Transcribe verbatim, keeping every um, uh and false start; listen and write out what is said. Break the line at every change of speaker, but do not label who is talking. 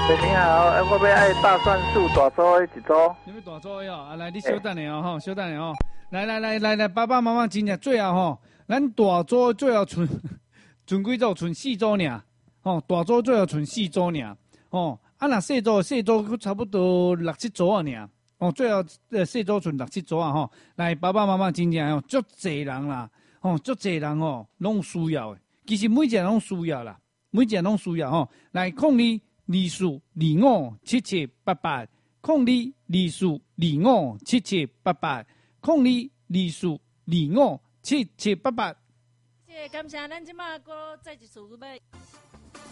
你好，我要爱大蒜素大组的一组。
你要大组的哦，啊来，你稍等下哦，吼，稍等下哦。来来来来来，爸爸妈妈真正最后吼，咱大组最后剩剩几组？剩四组尔。吼，大组最后剩四组尔。吼，啊若细组细组差不多六七组啊尔。哦，最后呃细组剩六七组啊吼。来，爸爸妈妈真正哦，足侪人啦，吼，足侪人哦，拢有需要的。其实每一个人拢需要啦，每一个人拢需要吼。来，控你。二四二五七七八八，控你二四二五七七八八，控你二四二五七七八八。
谢谢，感谢咱即马个再一次要。